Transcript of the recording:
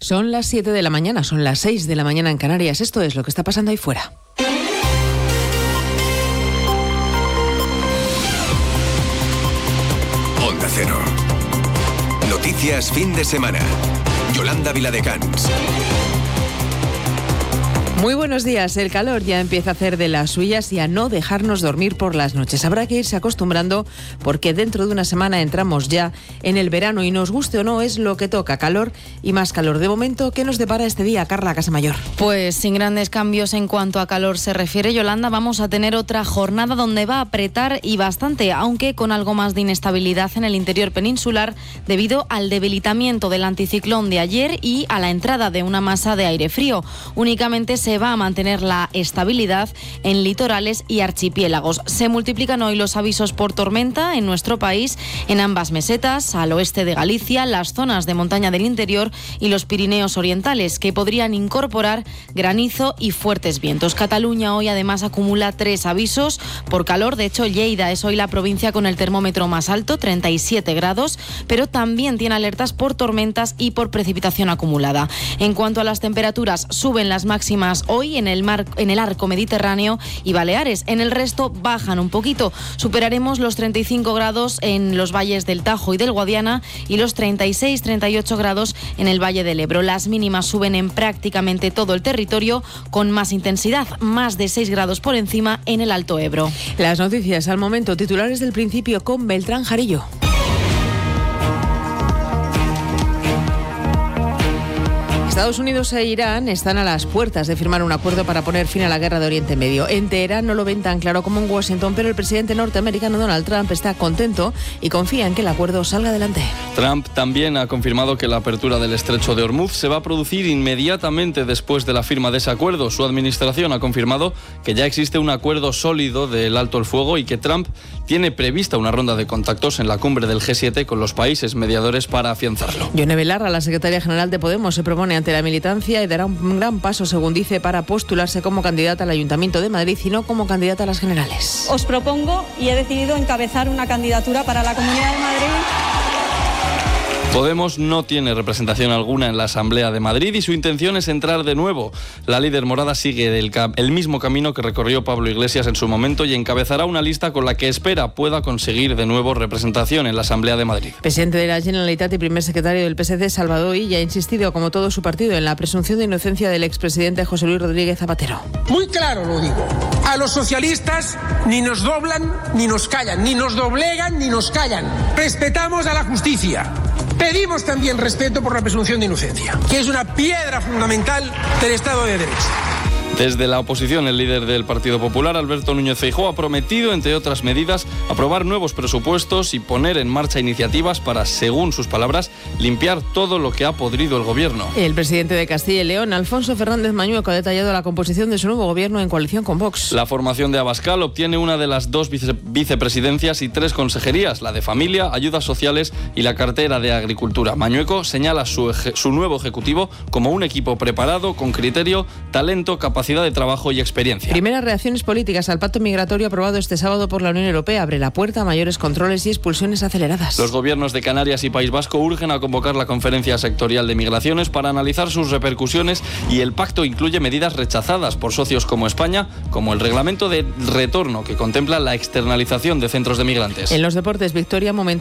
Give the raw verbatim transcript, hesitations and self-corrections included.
Son las siete de la mañana, son las seis de la mañana en Canarias. Esto es lo que está pasando ahí fuera. Onda Cero. Noticias fin de semana. Yolanda Viladecans. Muy buenos días. El calor ya empieza a hacer de las suyas y a no dejarnos dormir por las noches. Habrá que irse acostumbrando porque dentro de una semana entramos ya en el verano y nos guste o no es lo que toca. Calor y más calor. De momento, ¿qué nos depara este día, Carla Casamayor? Pues sin grandes cambios en cuanto a calor se refiere, Yolanda, vamos a tener otra jornada donde va a apretar y bastante, aunque con algo más de inestabilidad en el interior peninsular debido al debilitamiento del anticiclón de ayer y a la entrada de una masa de aire frío. Únicamente se va a mantener la estabilidad en litorales y archipiélagos. Se multiplican hoy los avisos por tormenta en nuestro país, en ambas mesetas, al oeste de Galicia, las zonas de montaña del interior y los Pirineos orientales, que podrían incorporar granizo y fuertes vientos. Cataluña hoy además acumula tres avisos por calor. De hecho, Lleida es hoy la provincia con el termómetro más alto, treinta y siete grados, pero también tiene alertas por tormentas y por precipitación acumulada. En cuanto a las temperaturas, suben las máximas hoy en el mar, en el arco mediterráneo y Baleares. En el resto bajan un poquito. Superaremos los treinta y cinco grados en los valles del Tajo y del Guadiana y los treinta y seis treinta y ocho grados en el Valle del Ebro. Las mínimas suben en prácticamente todo el territorio con más intensidad, más de seis grados por encima en el Alto Ebro. Las noticias al momento, titulares del principio con Beltrán Jarillo. Estados Unidos e Irán están a las puertas de firmar un acuerdo para poner fin a la guerra de Oriente Medio. En Teherán no lo ven tan claro como en Washington, pero el presidente norteamericano Donald Trump está contento y confía en que el acuerdo salga adelante. Trump también ha confirmado que la apertura del estrecho de Hormuz se va a producir inmediatamente después de la firma de ese acuerdo. Su administración ha confirmado que ya existe un acuerdo sólido del alto el fuego y que Trump tiene prevista una ronda de contactos en la cumbre del G siete con los países mediadores para afianzarlo. Yone Belarra, la secretaria general de Podemos, se propone ante la militancia y dará un gran paso, según dice, para postularse como candidata al Ayuntamiento de Madrid y no como candidata a las generales. Os propongo y he decidido encabezar una candidatura para la Comunidad de Madrid. Podemos no tiene representación alguna en la Asamblea de Madrid y su intención es entrar de nuevo. La líder morada sigue el, el mismo camino que recorrió Pablo Iglesias en su momento y encabezará una lista con la que espera pueda conseguir de nuevo representación en la Asamblea de Madrid. Presidente de la Generalitat y primer secretario del P S C, Salvador Illa, ha insistido, como todo su partido, en la presunción de inocencia del expresidente José Luis Rodríguez Zapatero. Muy claro lo digo. A los socialistas ni nos doblan ni nos callan, ni nos doblegan ni nos callan. Respetamos a la justicia. Pedimos también respeto por la presunción de inocencia, que es una piedra fundamental del Estado de Derecho. Desde la oposición, el líder del Partido Popular, Alberto Núñez Feijóo, ha prometido, entre otras medidas, aprobar nuevos presupuestos y poner en marcha iniciativas para, según sus palabras, limpiar todo lo que ha podrido el gobierno. El presidente de Castilla y León, Alfonso Fernández Mañueco, ha detallado la composición de su nuevo gobierno en coalición con Vox. La formación de Abascal obtiene una de las dos vice- vicepresidencias y tres consejerías, la de Familia, Ayudas Sociales y la cartera de Agricultura. Mañueco señala su, eje- su nuevo ejecutivo como un equipo preparado, con criterio, talento, capacidad de trabajo y experiencia. Primeras reacciones políticas al pacto migratorio aprobado este sábado por la Unión Europea abre la puerta a mayores controles y expulsiones aceleradas. Los gobiernos de Canarias y País Vasco urgen a convocar la conferencia sectorial de migraciones para analizar sus repercusiones y el pacto incluye medidas rechazadas por socios como España, como el reglamento de retorno que contempla la externalización de centros de migrantes. En los deportes, victoria momentánea